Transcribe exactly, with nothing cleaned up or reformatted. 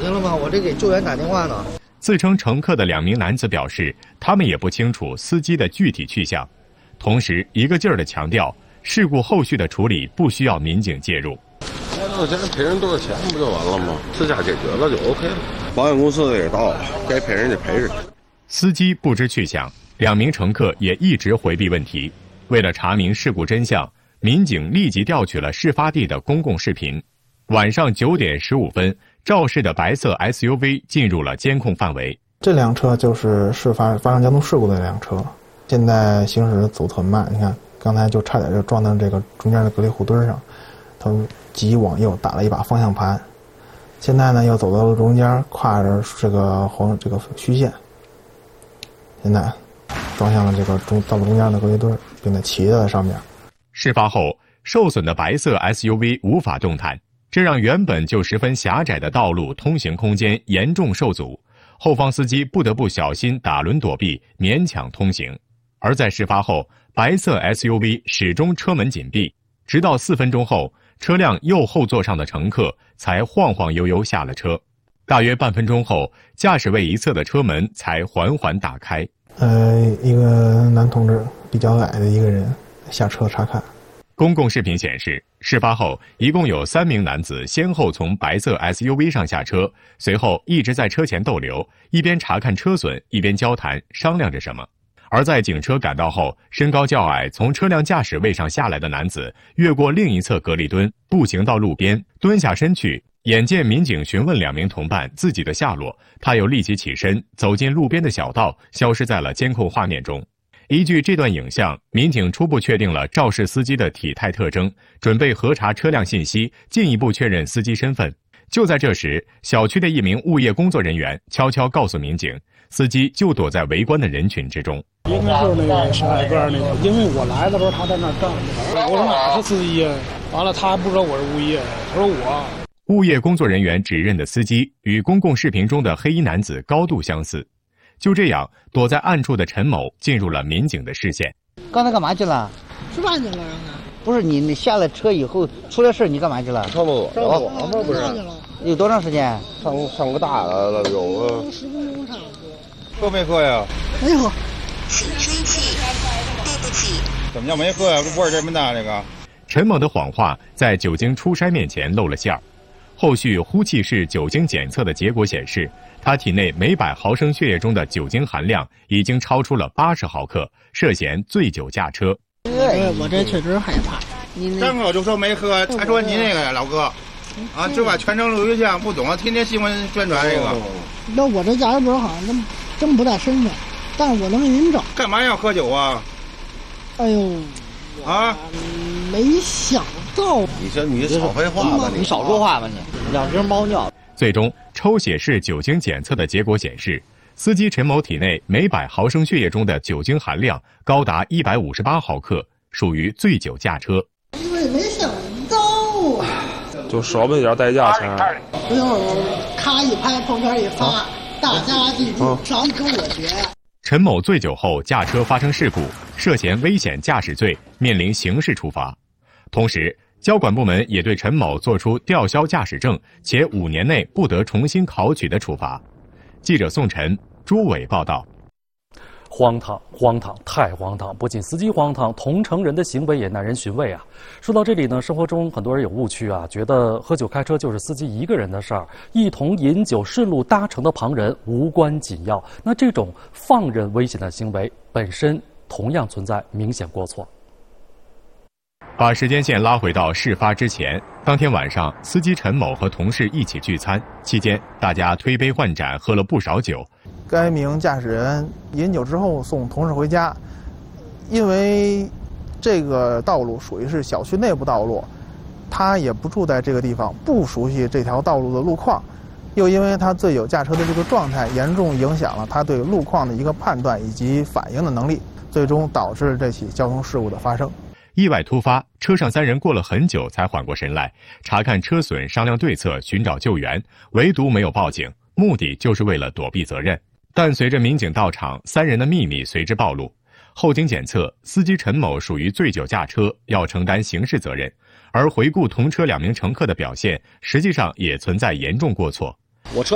行了吗？我这给救援打电话呢。 自称乘客的两名男子表示，他们也不清楚司机的具体去向，同时一个劲儿地强调，事故后续的处理不需要民警介入。 多少钱赔人多少钱不就完了吗？自家解决了就 OK 了。保险公司也到了，该赔人家赔人家。 司机不知去向，两名乘客也一直回避问题。为了查明事故真相，民警立即调取了事发地的公共视频。晚上九点十五分，肇事的白色 S U V 进入了监控范围。 这辆车就是事发发生交通事故的那辆车，现在行驶走特慢。你看，刚才就差点就撞到这个中间的隔离护墩上，他急往右打了一把方向盘。现在呢，又走到了中间，跨着这个黄这个虚线，现在撞向了这个中道路中间的隔离墩，并且骑在了上面。 事发后，受损的白色 S U V 无法动弹，这让原本就十分狭窄的道路通行空间严重受阻，后方司机不得不小心打轮躲避，勉强通行。而在事发后，白色 S U V 始终车门紧闭，直到四分钟后，车辆右后座上的乘客才晃晃悠悠下了车。大约半分钟后，驾驶位一侧的车门才缓缓打开。 呃，一个男同志，比较矮的一个人下车查看。 公共视频显示，事发后一共有三名男子先后从白色 S U V 上下车，随后一直在车前逗留，一边查看车损，一边交谈商量着什么。而在警车赶到后，身高较矮从车辆驾驶位上下来的男子越过另一侧隔离墩，步行到路边，蹲下身去。眼见民警询问两名同伴自己的下落，他又立即起身走进路边的小道，消失在了监控画面中。依据这段影像，民警初步确定了肇事司机的体态特征，准备核查车辆信息，进一步确认司机身份。就在这时，小区的一名物业工作人员悄悄告诉民警，司机就躲在围观的人群之中。 应该是那个小矮个那个，因为我来的时候他在那儿站着，我说哪是司机呀？完了他还不知道我是物业，他说我。 物业工作人员指认的司机与公共视频中的黑衣男子高度相似。就这样，躲在暗处的陈某进入了民警的视线。 刚才干嘛去了？ 吃饭去了。 不是你，你下了车以后出了事，你干嘛去了？ 上厕所上厕所吗？不是。 有多长时间？ 上上个大的了，有个十分钟差不多。 喝没喝呀？ 没喝。 请生气，对不起。 怎么叫没喝呀？味儿这么大，这个。 陈某的谎话在酒精初筛面前露了馅儿。后续呼气式酒精检测的结果显示，他体内每百毫升血液中的酒精含量已经超出了八十毫克，涉嫌醉酒驾车。 对，我这确实害怕。 张口就说没喝，还说你那个呀，老哥，啊，就把全程录音像不懂，天天新闻宣传这个。 那我这驾驶本好像真真不在身上，但是我能给您找。 干嘛要喝酒啊？ 哎呦， 啊， 没想到。 你这你少废话吧， 你少说话吧你，两瓶猫尿。 最终，抽血式酒精检测的结果显示，司机陈某体内每百毫升血液中的酒精含量高达一百五十八毫克，属于醉酒驾车。 因为没想到啊， 就少了一点代驾钱。 不用咔一拍，朋友圈一发，大家记住，少跟我学。 陈某醉酒后驾车发生事故，涉嫌危险驾驶罪，面临刑事处罚。同时，交管部门也对陈某作出吊销驾驶证，且五年内不得重新考取的处罚。记者宋晨、朱伟报道。 荒唐，荒唐，太荒唐！不仅司机荒唐，同乘人的行为也耐人寻味啊。说到这里呢，生活中很多人有误区啊，觉得喝酒开车就是司机一个人的事儿，一同饮酒顺路搭乘的旁人无关紧要。那这种放任危险的行为本身同样存在明显过错。 把时间线拉回到事发之前，当天晚上，司机陈某和同事一起聚餐，期间大家推杯换盏，喝了不少酒。 该名驾驶人饮酒之后送同事回家，因为这个道路属于是小区内部道路，他也不住在这个地方，不熟悉这条道路的路况，又因为他醉酒驾车的这个状态严重影响了他对路况的一个判断以及反应的能力，最终导致这起交通事故的发生。 意外突发，车上三人过了很久才缓过神来，查看车损，商量对策，寻找救援，唯独没有报警，目的就是为了躲避责任。但随着民警到场，三人的秘密随之暴露。后经检测，司机陈某属于醉酒驾车，要承担刑事责任，而回顾同车两名乘客的表现，实际上也存在严重过错。 我车